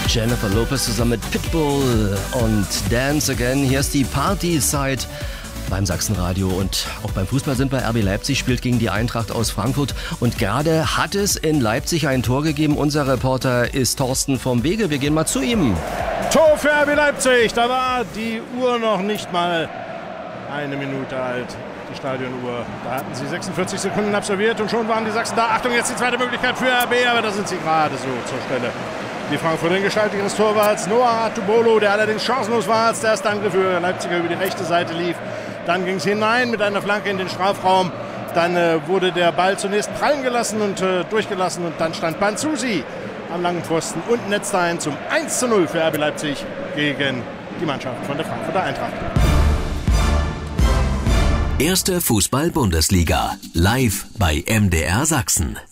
Jennifer Lopez zusammen mit Pitbull und Dance Again. Hier ist die Party-Side beim Sachsenradio und auch beim Fußball sind wir. RB Leipzig spielt gegen die Eintracht aus Frankfurt und gerade hat es in Leipzig ein Tor gegeben. Unser Reporter ist Thorsten vom Wege. Wir gehen mal zu ihm. Tor für RB Leipzig. Da war die Uhr noch nicht mal eine Minute alt. Die Stadionuhr. Da hatten sie 46 Sekunden absolviert und schon waren die Sachsen da. Achtung, jetzt die zweite Möglichkeit für RB, aber da sind sie gerade so zur Stelle. Die Frankfurter in Gestalt ihres Torwarts Noah Atubolo, der allerdings chancenlos war, als der erste Angriff für Leipziger über die rechte Seite lief. Dann ging es hinein mit einer Flanke in den Strafraum. Dann wurde der Ball zunächst prallen gelassen und durchgelassen und dann stand Banzusi am langen Pfosten und netzte ein zum 1:0 für RB Leipzig gegen die Mannschaft von der Frankfurter Eintracht. Erste Fußball-Bundesliga live bei MDR Sachsen.